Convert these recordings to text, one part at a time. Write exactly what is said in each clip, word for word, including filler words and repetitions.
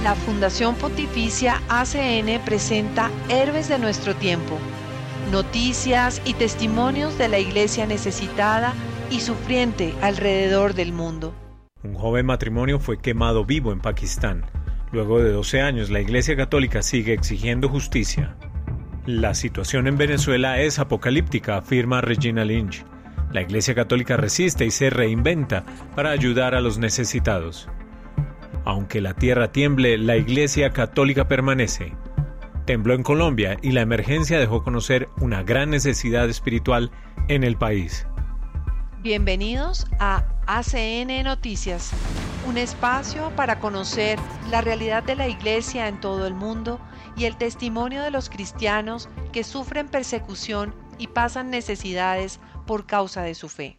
La Fundación Pontificia A C N presenta Héroes de nuestro tiempo, noticias y testimonios de la iglesia necesitada y sufriente alrededor del mundo. Un joven matrimonio fue quemado vivo en Pakistán. Luego de doce años, la Iglesia Católica sigue exigiendo justicia. La situación en Venezuela es apocalíptica, afirma Regina Lynch. La Iglesia Católica resiste y se reinventa para ayudar a los necesitados. Aunque la tierra tiemble, la Iglesia Católica permanece. Tembló en Colombia y la emergencia dejó conocer una gran necesidad espiritual en el país. Bienvenidos a A C N Noticias, un espacio para conocer la realidad de la Iglesia en todo el mundo y el testimonio de los cristianos que sufren persecución y pasan necesidades por causa de su fe.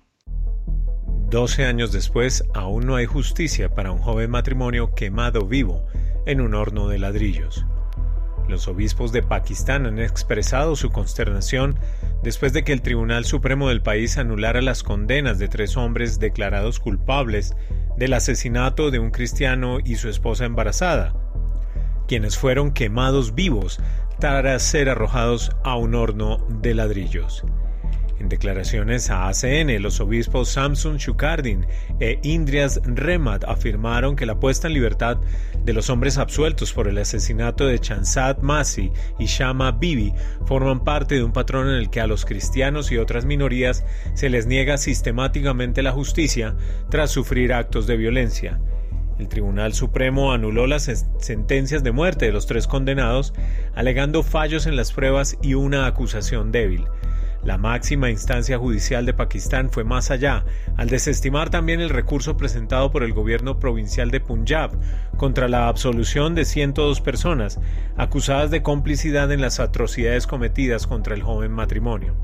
Doce años después, aún no hay justicia para un joven matrimonio quemado vivo en un horno de ladrillos. Los obispos de Pakistán han expresado su consternación después de que el Tribunal Supremo del país anulara las condenas de tres hombres declarados culpables del asesinato de un cristiano y su esposa embarazada, quienes fueron quemados vivos tras ser arrojados a un horno de ladrillos. En declaraciones a A C N, los obispos Samsun Shukardin e Indrias Rehmat afirmaron que la puesta en libertad de los hombres absueltos por el asesinato de Chansat Masih y Shama Bibi forman parte de un patrón en el que a los cristianos y otras minorías se les niega sistemáticamente la justicia tras sufrir actos de violencia. El Tribunal Supremo anuló las sentencias de muerte de los tres condenados, alegando fallos en las pruebas y una acusación débil. La máxima instancia judicial de Pakistán fue más allá, al desestimar también el recurso presentado por el gobierno provincial de Punjab contra la absolución de ciento dos personas acusadas de complicidad en las atrocidades cometidas contra el joven matrimonio.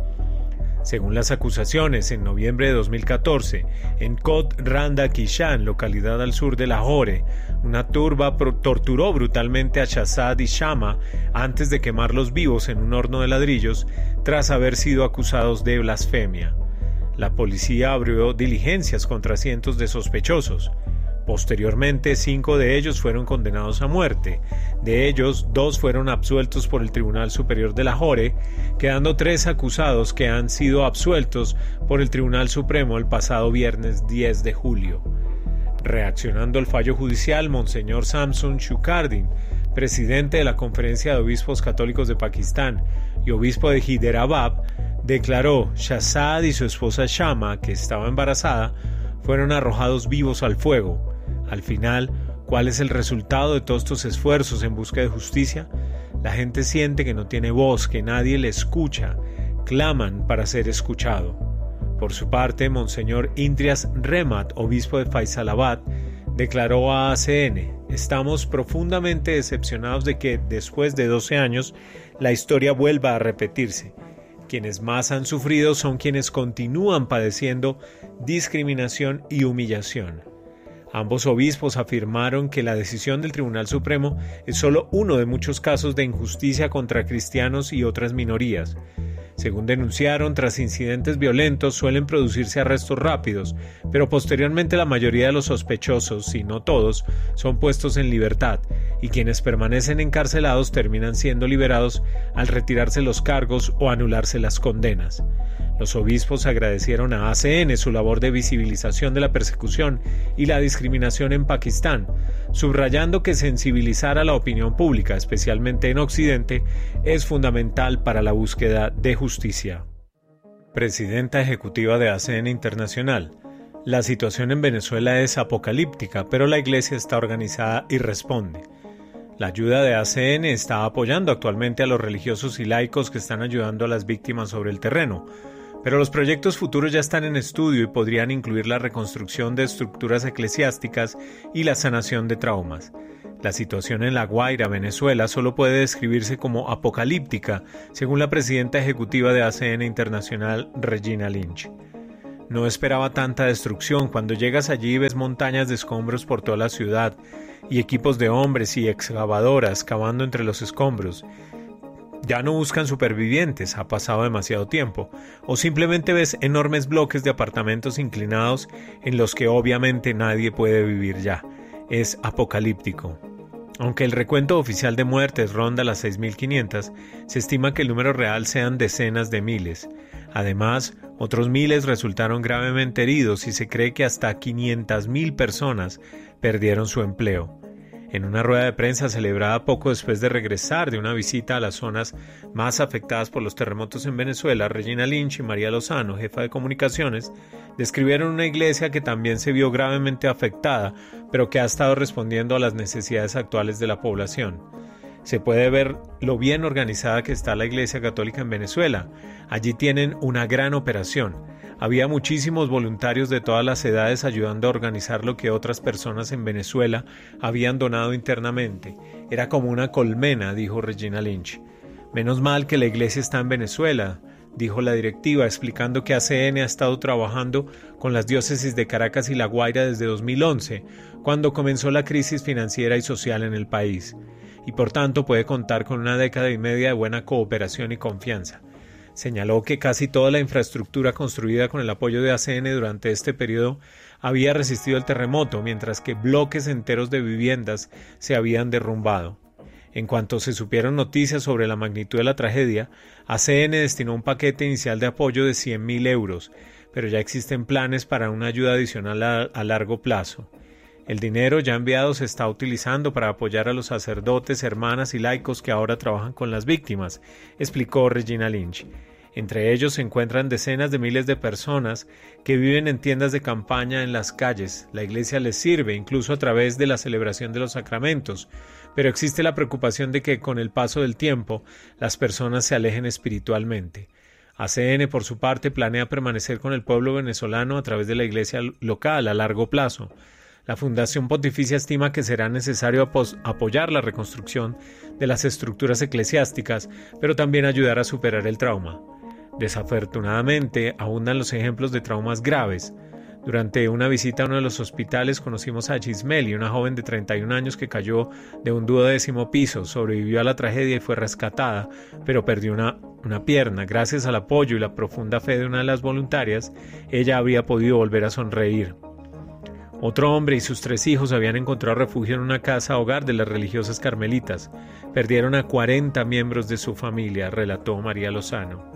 Según las acusaciones, en noviembre de dos mil catorce, en Kot Randa Kishan, localidad al sur de Lahore, una turba torturó brutalmente a Shahzad y Shama antes de quemarlos vivos en un horno de ladrillos tras haber sido acusados de blasfemia. La policía abrió diligencias contra cientos de sospechosos. Posteriormente, cinco de ellos fueron condenados a muerte. De ellos, dos fueron absueltos por el Tribunal Superior de Lahore, quedando tres acusados que han sido absueltos por el Tribunal Supremo el pasado viernes diez de julio. Reaccionando al fallo judicial, Monseñor Samsun Shukardin, presidente de la Conferencia de Obispos Católicos de Pakistán y obispo de Hyderabad, declaró: Shahzad y su esposa Shama, que estaba embarazada, fueron arrojados vivos al fuego. Al final, ¿cuál es el resultado de todos estos esfuerzos en busca de justicia? La gente siente que no tiene voz, que nadie le escucha, claman para ser escuchado. Por su parte, Monseñor Indrias Rehmat, obispo de Faisalabad, declaró a A C N: estamos profundamente decepcionados de que, después de doce años, la historia vuelva a repetirse. Quienes más han sufrido son quienes continúan padeciendo discriminación y humillación. Ambos obispos afirmaron que la decisión del Tribunal Supremo es solo uno de muchos casos de injusticia contra cristianos y otras minorías. Según denunciaron, tras incidentes violentos suelen producirse arrestos rápidos, pero posteriormente la mayoría de los sospechosos, si no todos, son puestos en libertad, y quienes permanecen encarcelados terminan siendo liberados al retirarse los cargos o anularse las condenas. Los obispos agradecieron a A C N su labor de visibilización de la persecución y la discriminación en Pakistán, subrayando que sensibilizar a la opinión pública, especialmente en Occidente, es fundamental para la búsqueda de justicia. Presidenta ejecutiva de A C N Internacional. La situación en Venezuela es apocalíptica, pero la Iglesia está organizada y responde. La ayuda de A C N está apoyando actualmente a los religiosos y laicos que están ayudando a las víctimas sobre el terreno, pero los proyectos futuros ya están en estudio y podrían incluir la reconstrucción de estructuras eclesiásticas y la sanación de traumas. La situación en La Guaira, Venezuela, solo puede describirse como apocalíptica, según la presidenta ejecutiva de A C N Internacional, Regina Lynch. No esperaba tanta destrucción. Cuando llegas allí ves montañas de escombros por toda la ciudad y equipos de hombres y excavadoras cavando entre los escombros. Ya no buscan supervivientes, ha pasado demasiado tiempo, o simplemente ves enormes bloques de apartamentos inclinados en los que obviamente nadie puede vivir ya. Es apocalíptico. Aunque el recuento oficial de muertes ronda las seis mil quinientas, se estima que el número real sean decenas de miles. Además, otros miles resultaron gravemente heridos y se cree que hasta quinientas mil personas perdieron su empleo. En una rueda de prensa celebrada poco después de regresar de una visita a las zonas más afectadas por los terremotos en Venezuela, Regina Lynch y María Lozano, jefa de comunicaciones, describieron una iglesia que también se vio gravemente afectada, pero que ha estado respondiendo a las necesidades actuales de la población. Se puede ver lo bien organizada que está la Iglesia Católica en Venezuela. Allí tienen una gran operación. Había muchísimos voluntarios de todas las edades ayudando a organizar lo que otras personas en Venezuela habían donado internamente. Era como una colmena, dijo Regina Lynch. Menos mal que la iglesia está en Venezuela, dijo la directiva, explicando que A C N ha estado trabajando con las diócesis de Caracas y La Guaira desde dos mil once, cuando comenzó la crisis financiera y social en el país, y por tanto puede contar con una década y media de buena cooperación y confianza. Señaló que casi toda la infraestructura construida con el apoyo de A C N durante este periodo había resistido el terremoto, mientras que bloques enteros de viviendas se habían derrumbado. En cuanto se supieron noticias sobre la magnitud de la tragedia, A C N destinó un paquete inicial de apoyo de cien mil euros, pero ya existen planes para una ayuda adicional a, a largo plazo. El dinero ya enviado se está utilizando para apoyar a los sacerdotes, hermanas y laicos que ahora trabajan con las víctimas, explicó Regina Lynch. Entre ellos se encuentran decenas de miles de personas que viven en tiendas de campaña en las calles. La iglesia les sirve, incluso a través de la celebración de los sacramentos, pero existe la preocupación de que con el paso del tiempo las personas se alejen espiritualmente. A C N, por su parte, planea permanecer con el pueblo venezolano a través de la iglesia local a largo plazo. La Fundación Pontificia estima que será necesario apo- apoyar la reconstrucción de las estructuras eclesiásticas, pero también ayudar a superar el trauma. Desafortunadamente, abundan los ejemplos de traumas graves. Durante una visita a uno de los hospitales conocimos a Gismeli, una joven de treinta y un años que cayó de un duodécimo piso, sobrevivió a la tragedia y fue rescatada, pero perdió una, una pierna. Gracias al apoyo y la profunda fe de una de las voluntarias, ella habría podido volver a sonreír. Otro hombre y sus tres hijos habían encontrado refugio en una casa hogar de las religiosas carmelitas. Perdieron a cuarenta miembros de su familia, relató María Lozano.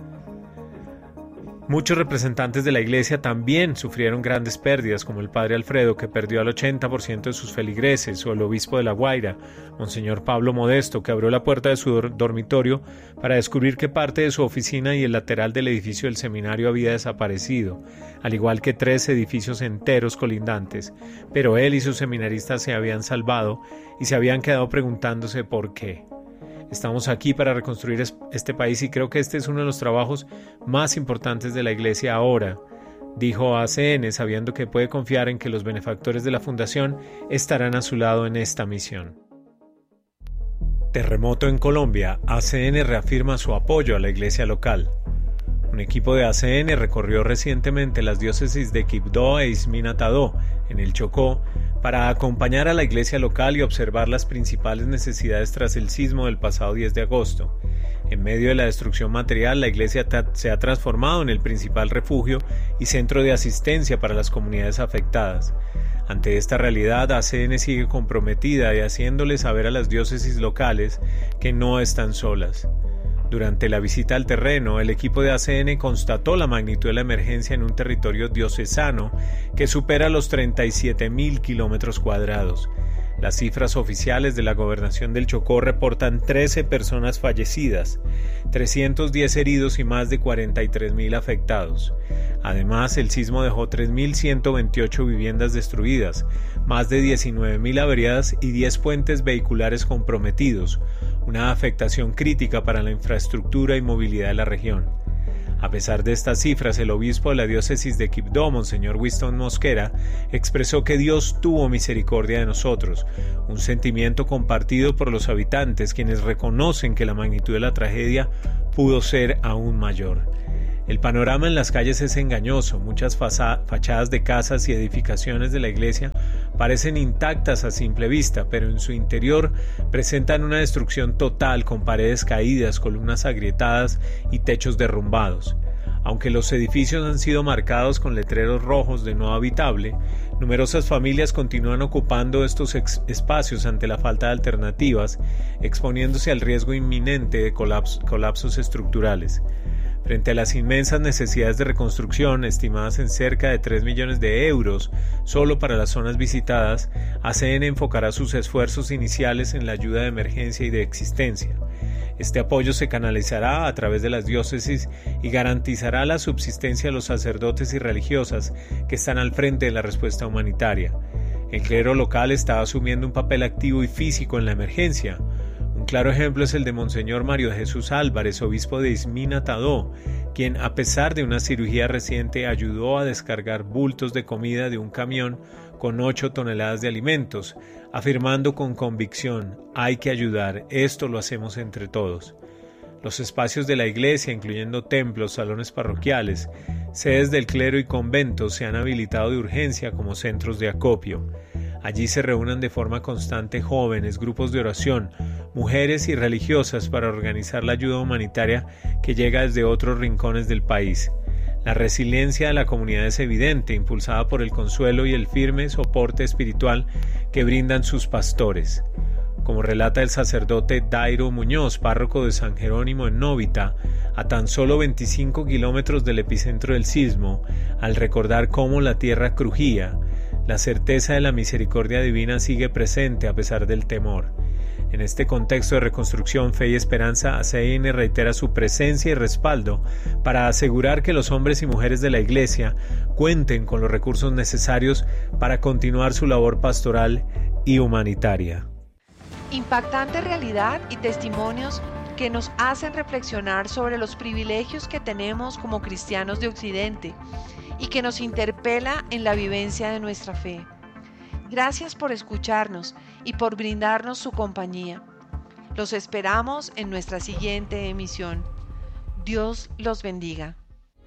Muchos representantes de la iglesia también sufrieron grandes pérdidas, como el padre Alfredo, que perdió al ochenta por ciento de sus feligreses, o el obispo de La Guaira, Monseñor Pablo Modesto, que abrió la puerta de su dor- dormitorio para descubrir que parte de su oficina y el lateral del edificio del seminario había desaparecido, al igual que tres edificios enteros colindantes, pero él y sus seminaristas se habían salvado y se habían quedado preguntándose por qué. Estamos aquí para reconstruir este país y creo que este es uno de los trabajos más importantes de la Iglesia ahora, dijo A C N, sabiendo que puede confiar en que los benefactores de la Fundación estarán a su lado en esta misión. Terremoto en Colombia. A C N reafirma su apoyo a la Iglesia local. Un equipo de A C N recorrió recientemente las diócesis de Quibdó e Izminatadó, en el Chocó, para acompañar a la iglesia local y observar las principales necesidades tras el sismo del pasado diez de agosto. En medio de la destrucción material, la iglesia se ha transformado en el principal refugio y centro de asistencia para las comunidades afectadas. Ante esta realidad, A C N sigue comprometida y haciéndole saber a las diócesis locales que no están solas. Durante la visita al terreno, el equipo de A C N constató la magnitud de la emergencia en un territorio diocesano que supera los treinta y siete mil kilómetros cuadrados. Las cifras oficiales de la Gobernación del Chocó reportan trece personas fallecidas, trescientos diez heridos y más de cuarenta y tres mil afectados. Además, el sismo dejó tres mil ciento veintiocho viviendas destruidas, más de diecinueve mil averiadas y diez puentes vehiculares comprometidos, una afectación crítica para la infraestructura y movilidad de la región. A pesar de estas cifras, el obispo de la diócesis de Quibdó, Monseñor Winston Mosquera, expresó que Dios tuvo misericordia de nosotros, un sentimiento compartido por los habitantes, quienes reconocen que la magnitud de la tragedia pudo ser aún mayor. El panorama en las calles es engañoso. Muchas fachadas de casas y edificaciones de la iglesia parecen intactas a simple vista, pero en su interior presentan una destrucción total, con paredes caídas, columnas agrietadas y techos derrumbados. Aunque los edificios han sido marcados con letreros rojos de no habitable, Numerosas familias continúan ocupando estos espacios ante la falta de alternativas, exponiéndose al riesgo inminente de colaps- colapsos estructurales. Frente a las inmensas necesidades de reconstrucción, estimadas en cerca de tres millones de euros solo para las zonas visitadas, A C N enfocará sus esfuerzos iniciales en la ayuda de emergencia y de existencia. Este apoyo se canalizará a través de las diócesis y garantizará la subsistencia de los sacerdotes y religiosas que están al frente de la respuesta humanitaria. El clero local está asumiendo un papel activo y físico en la emergencia. Un claro ejemplo es el de Monseñor Mario de Jesús Álvarez, obispo de Izmina-Tadó, quien, a pesar de una cirugía reciente, ayudó a descargar bultos de comida de un camión con ocho toneladas de alimentos, afirmando con convicción: hay que ayudar, esto lo hacemos entre todos. Los espacios de la iglesia, incluyendo templos, salones parroquiales, sedes del clero y conventos, se han habilitado de urgencia como centros de acopio. Allí se reúnen de forma constante jóvenes, grupos de oración, mujeres y religiosas para organizar la ayuda humanitaria que llega desde otros rincones del país. La resiliencia de la comunidad es evidente, impulsada por el consuelo y el firme soporte espiritual que brindan sus pastores. Como relata el sacerdote Dairo Muñoz, párroco de San Jerónimo en Novita, a tan solo veinticinco kilómetros del epicentro del sismo, al recordar cómo la tierra crujía, la certeza de la misericordia divina sigue presente a pesar del temor. En este contexto de reconstrucción, fe y esperanza, A C N reitera su presencia y respaldo para asegurar que los hombres y mujeres de la Iglesia cuenten con los recursos necesarios para continuar su labor pastoral y humanitaria. Impactante realidad y testimonios que nos hacen reflexionar sobre los privilegios que tenemos como cristianos de Occidente y que nos interpela en la vivencia de nuestra fe. Gracias por escucharnos y por brindarnos su compañía. Los esperamos en nuestra siguiente emisión. Dios los bendiga.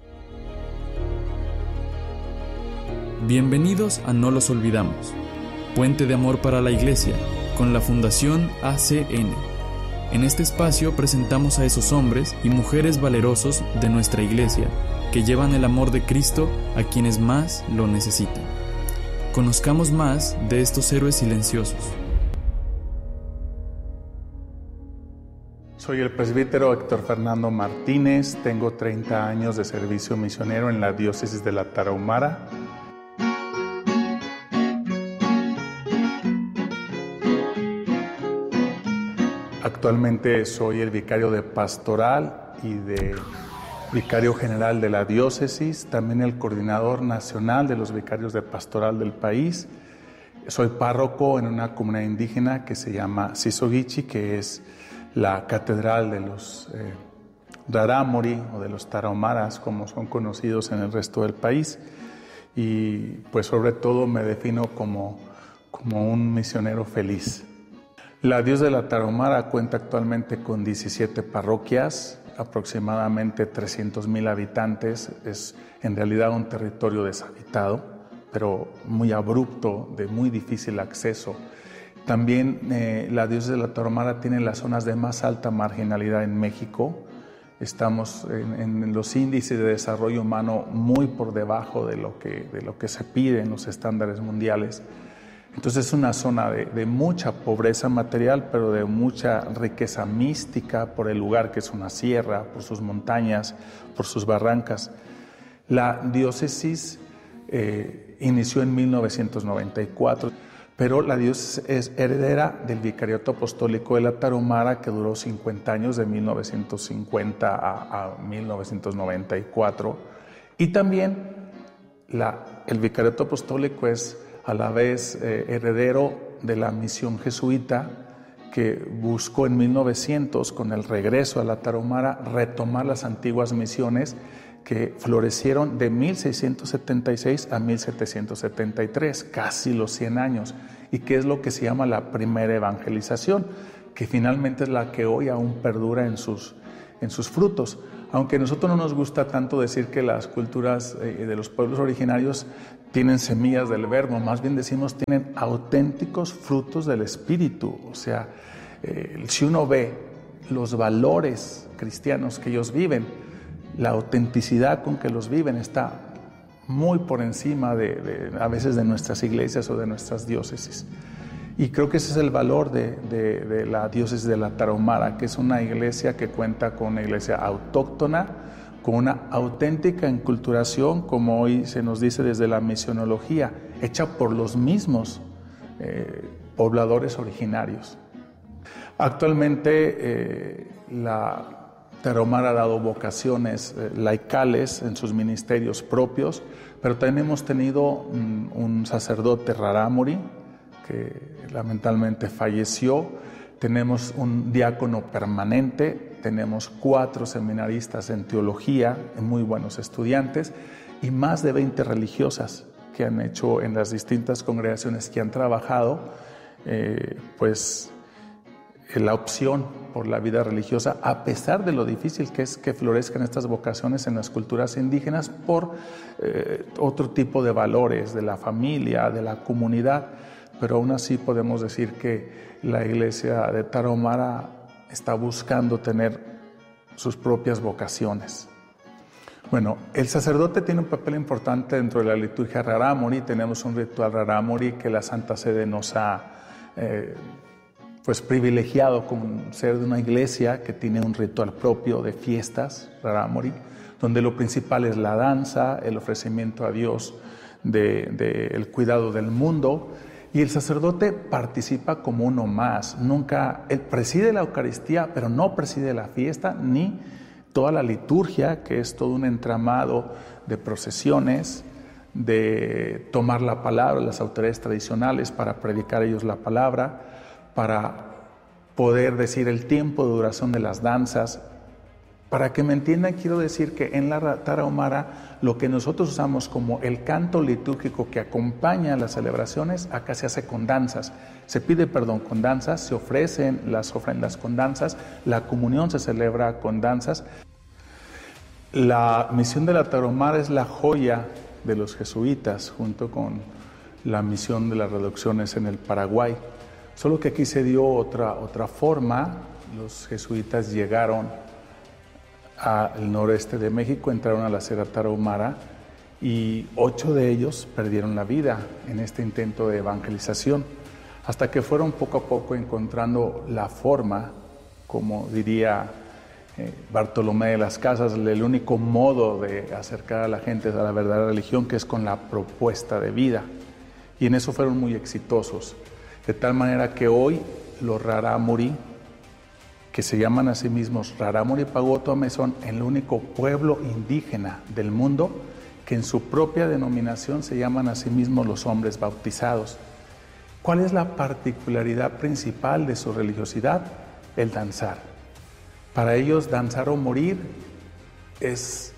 Bienvenidos a No los olvidamos, puente de amor para la Iglesia, con la Fundación A C N. En este espacio presentamos a esos hombres y mujeres valerosos de nuestra Iglesia que llevan el amor de Cristo a quienes más lo necesitan. Conozcamos más de estos héroes silenciosos. Soy el presbítero Héctor Fernando Martínez, tengo treinta años de servicio misionero en la diócesis de la Tarahumara. Actualmente soy el vicario de pastoral y de vicario general de la diócesis, también el coordinador nacional de los vicarios de pastoral del país. Soy párroco en una comunidad indígena que se llama Sisogichi, que es la catedral de los eh, Rarámuri o de los Tarahumaras, como son conocidos en el resto del país. Y pues sobre todo me defino como, como un misionero feliz. La diócesis de la Tarahumara cuenta actualmente con diecisiete parroquias, aproximadamente trescientos mil habitantes. Es en realidad un territorio deshabitado, pero muy abrupto, de muy difícil acceso. También eh, la diócesis de la Tarahumara tiene las zonas de más alta marginalidad en México. Estamos en, en los índices de desarrollo humano muy por debajo de lo que, de lo que se pide en los estándares mundiales. Entonces es una zona de, de mucha pobreza material, pero de mucha riqueza mística por el lugar que es una sierra, por sus montañas, por sus barrancas. La diócesis eh, inició en mil novecientos noventa y cuatro, pero la diócesis es heredera del Vicariato Apostólico de la Tarahumara, que duró cincuenta años, de mil novecientos cincuenta a, a mil novecientos noventa y cuatro. Y también la, el Vicariato Apostólico es a la vez eh, heredero de la misión jesuita, que buscó en mil novecientos, con el regreso a la Tarahumara, retomar las antiguas misiones que florecieron de mil seiscientos setenta y seis a mil setecientos setenta y tres, casi los cien años, y que es lo que se llama la primera evangelización, que finalmente es la que hoy aún perdura en sus, en sus frutos. Aunque a nosotros no nos gusta tanto decir que las culturas eh, de los pueblos originarios tienen semillas del verbo, más bien decimos tienen auténticos frutos del Espíritu. O sea, eh, si uno ve los valores cristianos que ellos viven, la autenticidad con que los viven está muy por encima de, de, a veces de nuestras iglesias o de nuestras diócesis. Y creo que ese es el valor de, de, de la diócesis de la Tarahumara, que es una iglesia que cuenta con una iglesia autóctona, con una auténtica enculturación, como hoy se nos dice desde la misionología, hecha por los mismos eh, pobladores originarios. Actualmente eh, la Tarahumara ha dado vocaciones eh, laicales en sus ministerios propios, pero también hemos tenido un, un sacerdote rarámuri que lamentablemente falleció. Tenemos un diácono permanente, tenemos cuatro seminaristas en teología, muy buenos estudiantes, y más de veinte religiosas que han hecho en las distintas congregaciones que han trabajado, eh, pues la opción por la vida religiosa, a pesar de lo difícil que es que florezcan estas vocaciones en las culturas indígenas por eh, otro tipo de valores de la familia, de la comunidad. Pero aún así podemos decir que la iglesia de Tarahumara está buscando tener sus propias vocaciones. Bueno, el sacerdote tiene un papel importante dentro de la liturgia rarámuri. Tenemos un ritual rarámuri que la Santa Sede nos ha eh, pues privilegiado como ser de una iglesia que tiene un ritual propio de fiestas rarámuri, donde lo principal es la danza, el ofrecimiento a Dios del de, de cuidado del mundo. Y el sacerdote participa como uno más. Nunca, él preside la Eucaristía, pero no preside la fiesta ni toda la liturgia, que es todo un entramado de procesiones, de tomar la palabra, las autoridades tradicionales para predicar ellos la palabra, para poder decir el tiempo de duración de las danzas. Para que me entiendan, quiero decir que en la Tarahumara lo que nosotros usamos como el canto litúrgico que acompaña las celebraciones, acá se hace con danzas. Se pide perdón con danzas, se ofrecen las ofrendas con danzas, la comunión se celebra con danzas. La misión de la Tarahumara es la joya de los jesuitas, junto con la misión de las reducciones en el Paraguay. Solo que aquí se dio otra, otra forma. Los jesuitas llegaron al noreste de México, entraron a la Sierra Tarahumara y ocho de ellos perdieron la vida en este intento de evangelización, hasta que fueron poco a poco encontrando la forma, como diría eh, Bartolomé de las Casas, el único modo de acercar a la gente a la verdadera religión, que es con la propuesta de vida. Y en eso fueron muy exitosos, de tal manera que hoy los rarámuri, que se llaman a sí mismos Rarámuri Pagotoame, son el único pueblo indígena del mundo que en su propia denominación se llaman a sí mismos los hombres bautizados. ¿Cuál es la particularidad principal de su religiosidad? El danzar. Para ellos, danzar o morir es,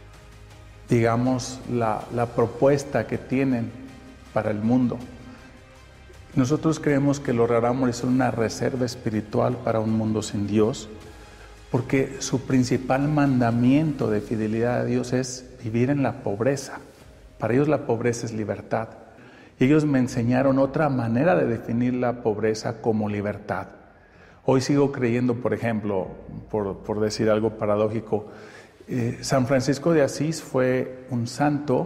digamos, la, la propuesta que tienen para el mundo. Nosotros creemos que los rarámuri son una reserva espiritual para un mundo sin Dios, porque su principal mandamiento de fidelidad a Dios es vivir en la pobreza. Para ellos la pobreza es libertad. Y ellos me enseñaron otra manera de definir la pobreza como libertad. Hoy sigo creyendo, por ejemplo, por, por decir algo paradójico, eh, San Francisco de Asís fue un santo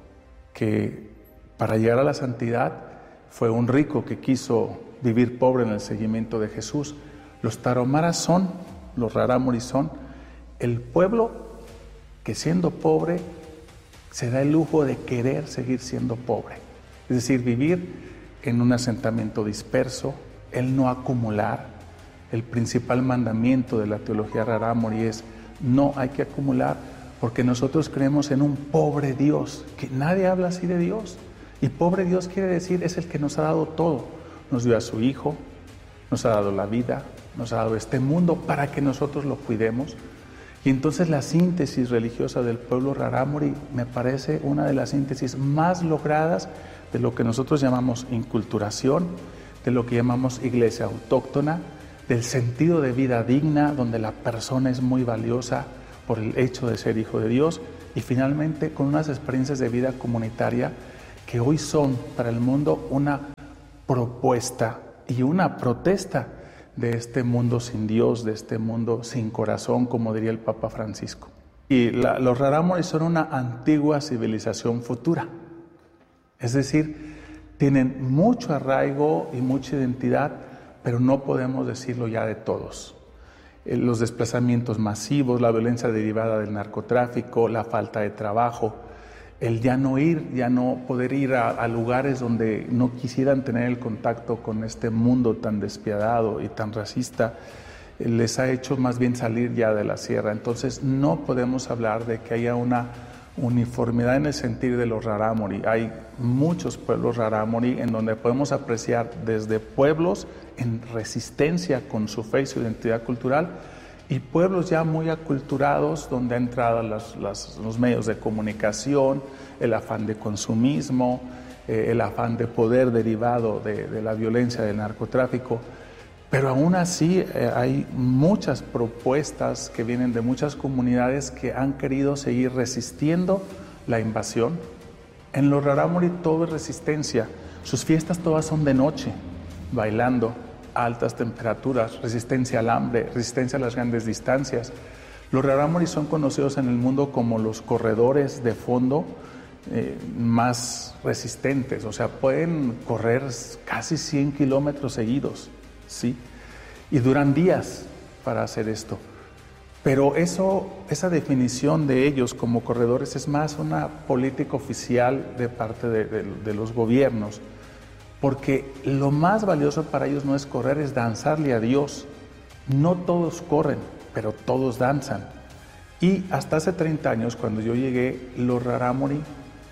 que para llegar a la santidad fue un rico que quiso vivir pobre en el seguimiento de Jesús. Los tarahumaras son, los rarámuri son, el pueblo que siendo pobre se da el lujo de querer seguir siendo pobre. Es decir, vivir en un asentamiento disperso, el no acumular. El principal mandamiento de la teología rarámuri es no hay que acumular, porque nosotros creemos en un pobre Dios, que nadie habla así de Dios. Y pobre Dios quiere decir, es el que nos ha dado todo. Nos dio a su Hijo, nos ha dado la vida, nos ha dado este mundo para que nosotros lo cuidemos. Y entonces la síntesis religiosa del pueblo rarámuri me parece una de las síntesis más logradas de lo que nosotros llamamos inculturación, de lo que llamamos iglesia autóctona, del sentido de vida digna, donde la persona es muy valiosa por el hecho de ser hijo de Dios, y finalmente con unas experiencias de vida comunitaria que hoy son para el mundo una propuesta y una protesta de este mundo sin Dios, de este mundo sin corazón, como diría el Papa Francisco. Y la, los rarámuris son una antigua civilización futura. Es decir, tienen mucho arraigo y mucha identidad, pero no podemos decirlo ya de todos. Eh, los desplazamientos masivos, la violencia derivada del narcotráfico, la falta de trabajo, el ya no ir, ya no poder ir a, a lugares donde no quisieran tener el contacto con este mundo tan despiadado y tan racista, les ha hecho más bien salir ya de la sierra. Entonces no podemos hablar de que haya una uniformidad en el sentir de los rarámuri. Hay muchos pueblos rarámuri en donde podemos apreciar desde pueblos en resistencia con su fe y su identidad cultural y pueblos ya muy aculturados donde han entrado las, las, los medios de comunicación, el afán de consumismo, eh, el afán de poder derivado de, de la violencia del narcotráfico. Pero aún así eh, hay muchas propuestas que vienen de muchas comunidades que han querido seguir resistiendo la invasión. En los rarámuri todo es resistencia. Sus fiestas todas son de noche, bailando, altas temperaturas, resistencia al hambre, resistencia a las grandes distancias. Los rarámuri son conocidos en el mundo como los corredores de fondo eh, más resistentes. O sea, pueden correr casi cien kilómetros seguidos. ¿Sí? Y duran días para hacer esto. Pero eso, esa definición de ellos como corredores es más una política oficial de parte de, de, de los gobiernos, porque lo más valioso para ellos no es correr, es danzarle a Dios. No todos corren, pero todos danzan. Y hasta hace treinta años, cuando yo llegué, los rarámuri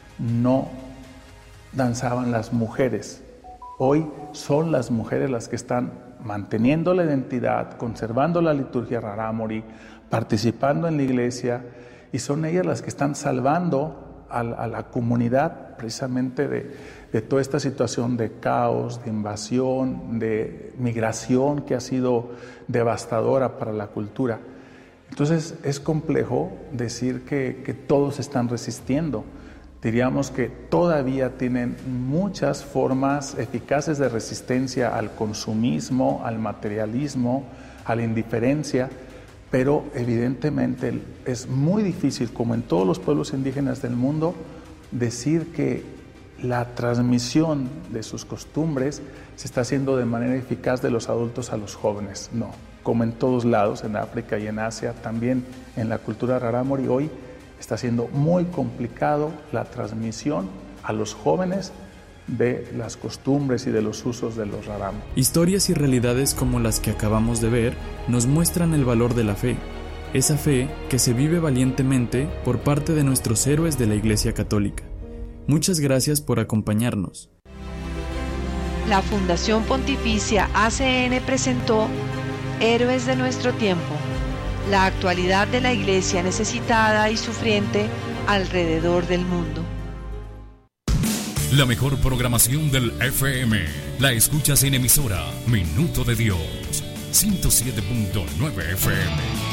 no danzaban las mujeres. Hoy son las mujeres las que están manteniendo la identidad, conservando la liturgia rarámuri, participando en la iglesia, y son ellas las que están salvando a, a la comunidad precisamente de, de toda esta situación de caos, de invasión, de migración que ha sido devastadora para la cultura. Entonces es complejo decir que, que todos están resistiendo. Diríamos que todavía tienen muchas formas eficaces de resistencia al consumismo, al materialismo, a la indiferencia, pero evidentemente es muy difícil, como en todos los pueblos indígenas del mundo, decir que la transmisión de sus costumbres se está haciendo de manera eficaz de los adultos a los jóvenes. No, como en todos lados, en África y en Asia, también en la cultura rarámuri hoy, está siendo muy complicado la transmisión a los jóvenes de las costumbres y de los usos de los rarámuri. Historias y realidades como las que acabamos de ver nos muestran el valor de la fe, esa fe que se vive valientemente por parte de nuestros héroes de la Iglesia Católica. Muchas gracias por acompañarnos. La Fundación Pontificia A C N presentó Héroes de nuestro tiempo. La actualidad de la Iglesia necesitada y sufriente alrededor del mundo. La mejor programación del F M la escuchas en emisora Minuto de Dios, ciento siete punto nueve F M.